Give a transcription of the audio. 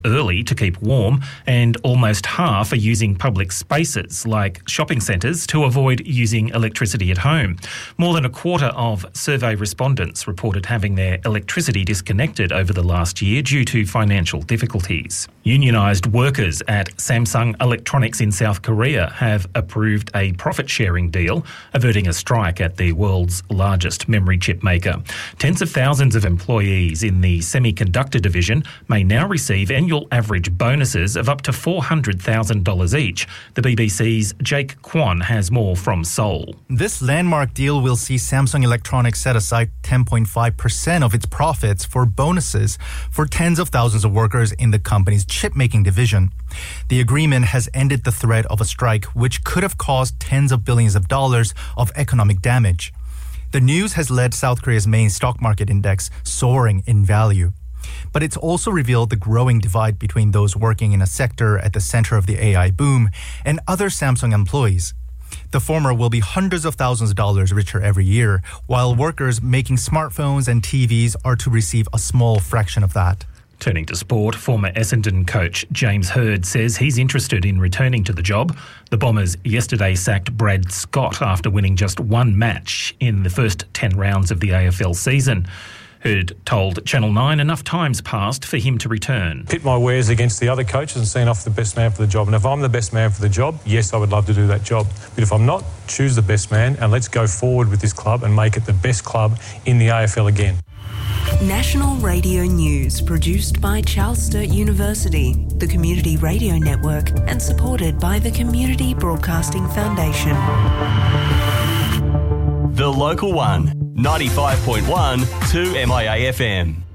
early to keep warm, and almost half are using public spaces like shopping centres to avoid using electricity at home. More than a quarter of survey respondents reported having their electricity disconnected over the last year due to financial difficulties. Unionised workers at Samsung Electronics in South Korea have approved a profit-sharing deal, averting a strike at the world's largest memory chip maker. Tens of thousands of employees in the semiconductor division may now receive annual average bonuses of up to $400,000 each. The BBC's Jake Kwan has more from Seoul. This landmark deal will see Samsung Electronics set aside 10.5% of its profits for bonuses for tens of thousands of workers in the company's chip-making division. The agreement has ended the threat of a strike, which could have caused tens of billions of dollars of economic damage. The news has led South Korea's main stock market index soaring in value. But it's also revealed the growing divide between those working in a sector at the center of the AI boom and other Samsung employees. The former will be hundreds of thousands of dollars richer every year, while workers making smartphones and TVs are to receive a small fraction of that. Turning to sport, former Essendon coach James Hird says he's interested in returning to the job. The Bombers yesterday sacked Brad Scott after winning just one match in the first 10 rounds of the AFL season. Hird told Channel 9 enough time's passed for him to return. Pit my wares against the other coaches and see off the best man for the job. And if I'm the best man for the job, yes, I would love to do that job. But if I'm not, choose the best man and let's go forward with this club and make it the best club in the AFL again. National Radio News, produced by Charles Sturt University, the Community Radio Network, and supported by the Community Broadcasting Foundation. The Local One, 95.1 2 MIA FM.